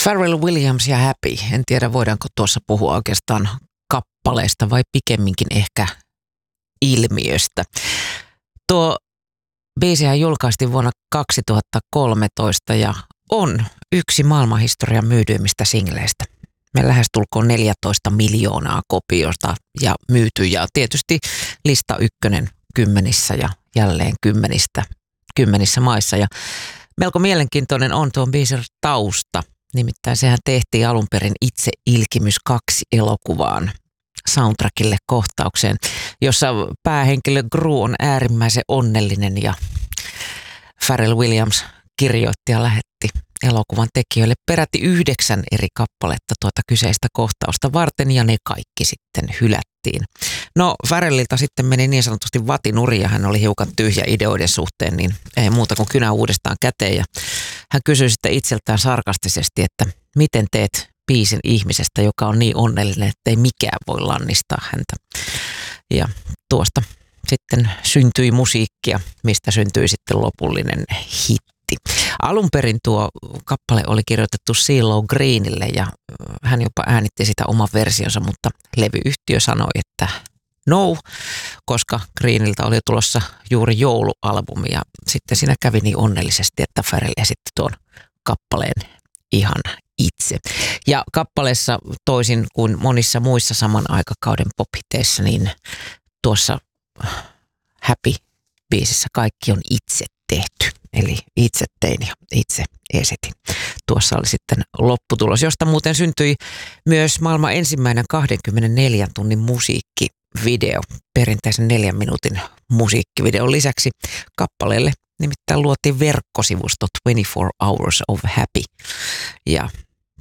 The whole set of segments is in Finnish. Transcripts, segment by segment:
Pharrell Williams ja Happy. En tiedä, voidaanko tuossa puhua oikeastaan kappaleesta vai pikemminkin ehkä ilmiöstä. Tuo biisihän julkaistiin vuonna 2013 ja on yksi maailmanhistorian myydyimmistä singleistä. Me lähestulkoon 14 miljoonaa kopiosta ja myyty ja tietysti lista ykkönen kymmenissä ja jälleen kymmenissä maissa. Ja melko mielenkiintoinen on tuon biisin tausta. Nimittäin sehän tehtiin alun perin Itse ilkimys 2 elokuvaan soundtrackille kohtaukseen, jossa päähenkilö Gru on äärimmäisen onnellinen ja Pharrell Williams kirjoitti ja lähetti elokuvan tekijöille peräti 9 eri kappaletta tuota kyseistä kohtausta varten ja ne kaikki sitten hylättiin. No Pharrellilta sitten meni niin sanotusti vatinuri ja hän oli hiukan tyhjä ideoiden suhteen, niin ei muuta kuin kynä uudestaan käteen ja hän kysyi sitten itseltään sarkastisesti, että miten teet biisin ihmisestä, joka on niin onnellinen, että ei mikään voi lannistaa häntä. Ja tuosta sitten syntyi musiikkia, mistä syntyi sitten lopullinen hitti. Alun perin tuo kappale oli kirjoitettu CeeLo Greenille ja hän jopa äänitti sitä oman versionsa, mutta levyyhtiö sanoi, että no, koska Greeniltä oli tulossa juuri joulualbumi ja sitten siinä kävi niin onnellisesti, että Pharrell esitti tuon kappaleen ihan itse. Ja kappaleessa toisin kuin monissa muissa saman aikakauden pop-hiteissä, niin tuossa Happy-biisissä kaikki on itse tehty. Eli itse tein ja itse esitin. Tuossa oli sitten lopputulos, josta muuten syntyi myös maailman ensimmäinen 24 tunnin musiikkivideo. Perinteisen 4 minuutin musiikkivideon lisäksi kappaleelle nimittäin luotiin verkkosivusto 24 Hours of Happy. Ja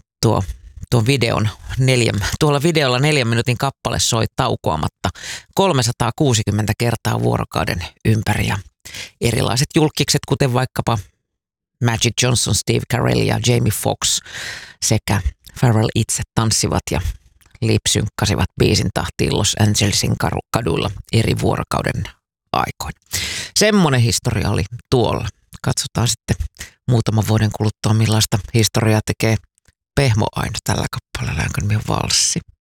tuolla videolla 4 minuutin kappale soi taukoamatta 360 kertaa vuorokauden ympäri ja erilaiset julkkikset, kuten vaikkapa Magic Johnson, Steve Carell ja Jamie Foxx sekä Pharrell itse tanssivat ja lipsynkkasivat biisin tahtiin Los Angelesin kaduilla eri vuorokauden aikoina. Semmoinen historia oli tuolla. Katsotaan sitten muutaman vuoden kuluttua, millaista historiaa tekee Pehmo Aino tällä kappaleella, jonka nimi on Valssi.